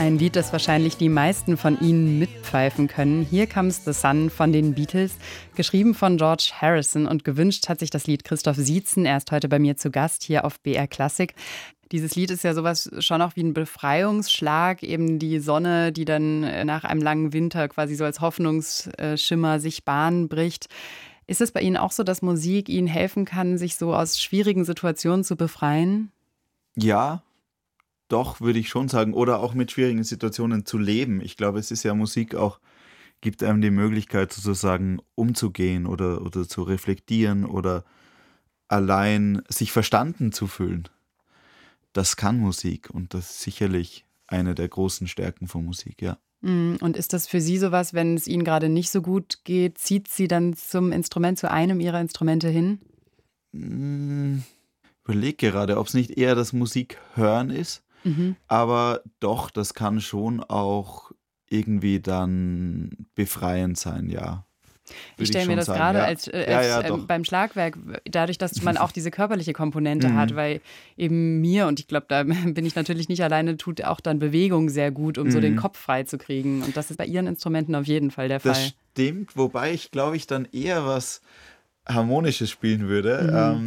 Ein Lied, das wahrscheinlich die meisten von Ihnen mitpfeifen können. Here Comes the Sun von den Beatles, geschrieben von George Harrison, und gewünscht hat sich das Lied Christoph Sietzen. Er ist heute bei mir zu Gast hier auf BR Klassik. Dieses Lied ist ja sowas schon auch wie ein Befreiungsschlag, eben die Sonne, die dann nach einem langen Winter quasi so als Hoffnungsschimmer sich Bahn bricht. Ist es bei Ihnen auch so, dass Musik Ihnen helfen kann, sich so aus schwierigen Situationen zu befreien? Ja, doch, würde ich schon sagen. Oder auch mit schwierigen Situationen zu leben. Ich glaube, es ist ja Musik auch, gibt einem die Möglichkeit sozusagen umzugehen oder zu reflektieren oder allein sich verstanden zu fühlen. Das kann Musik und das ist sicherlich eine der großen Stärken von Musik, ja. Und ist das für Sie sowas, wenn es Ihnen gerade nicht so gut geht, zieht Sie dann zum Instrument, zu einem Ihrer Instrumente hin? Überleg gerade, ob es nicht eher das Musikhören ist, Mhm. aber doch, das kann schon auch irgendwie dann befreiend sein, ja. Ich Würde ich stelle mir schon das sagen, gerade ja. als, Ja, doch. beim Schlagwerk, dadurch, dass man auch diese körperliche Komponente hat, Mhm. weil eben mir, und ich glaube, da bin ich natürlich nicht alleine, tut auch dann Bewegung sehr gut, um so den Mhm. Kopf frei zu kriegen. Und das ist bei Ihren Instrumenten auf jeden Fall der Fall. Das stimmt, wobei ich glaube, ich dann eher was Harmonisches spielen würde. Mhm.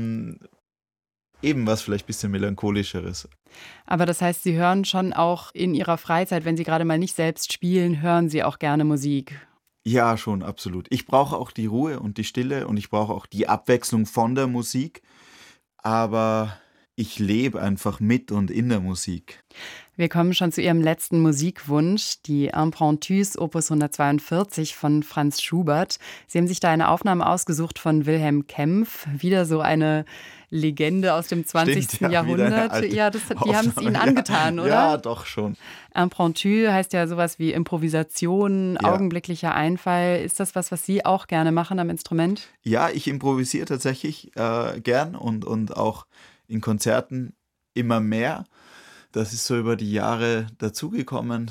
Eben was vielleicht ein bisschen melancholischeres. Aber das heißt, Sie hören schon auch in Ihrer Freizeit, wenn Sie gerade mal nicht selbst spielen, hören Sie auch gerne Musik. Ja, schon, absolut. Ich brauche auch die Ruhe und die Stille und ich brauche auch die Abwechslung von der Musik, aber ich lebe einfach mit und in der Musik. Wir kommen schon zu Ihrem letzten Musikwunsch, die Impromptus Opus 142 von Franz Schubert. Sie haben sich da eine Aufnahme ausgesucht von Wilhelm Kempff, wieder so eine Legende aus dem 20. Stimmt, ja, wieder eine Jahrhundert. alte Ja, die haben es Aufnahme. Ihnen angetan, Ja, oder? ja, doch schon. Impromptu heißt ja sowas wie Improvisation, Ja. augenblicklicher Einfall. Ist das was Sie auch gerne machen am Instrument? Ja, ich improvisiere tatsächlich gern und auch in Konzerten immer mehr. Das ist so über die Jahre dazugekommen.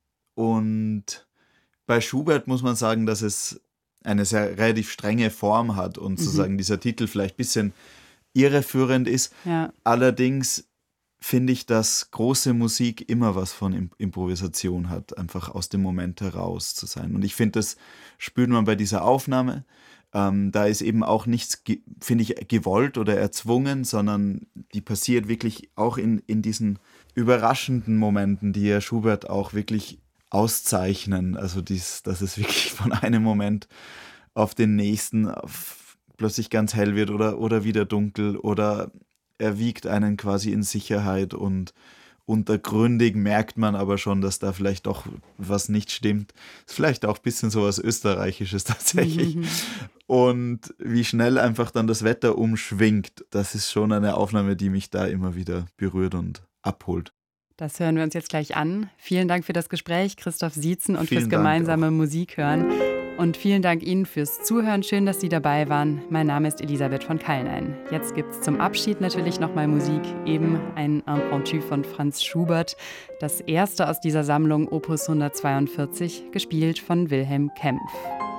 Und bei Schubert muss man sagen, dass es eine sehr relativ strenge Form hat und sozusagen dieser Titel vielleicht ein bisschen irreführend ist. Ja. Allerdings finde ich, dass große Musik immer was von Improvisation hat, einfach aus dem Moment heraus zu sein. Und ich finde, das spürt man bei dieser Aufnahme. Da ist eben auch nichts, finde ich, gewollt oder erzwungen, sondern die passiert wirklich auch in diesen überraschenden Momenten, die ja Schubert auch wirklich auszeichnen. Also dass es wirklich von einem Moment auf den nächsten plötzlich ganz hell wird oder wieder dunkel oder er wiegt einen quasi in Sicherheit und untergründig merkt man aber schon, dass da vielleicht doch was nicht stimmt. Ist vielleicht auch ein bisschen so was Österreichisches tatsächlich. Und wie schnell einfach dann das Wetter umschwingt, das ist schon eine Aufnahme, die mich da immer wieder berührt und abholt. Das hören wir uns jetzt gleich an. Vielen Dank für das Gespräch, Christoph Sietzen, und Vielen fürs Dank gemeinsame Musikhören. Und vielen Dank Ihnen fürs Zuhören. Schön, dass Sie dabei waren. Mein Name ist Elisabeth von Kallein. Jetzt gibt es zum Abschied natürlich nochmal Musik. Eben ein Impromptu von Franz Schubert. Das erste aus dieser Sammlung, Opus 142, gespielt von Wilhelm Kempff.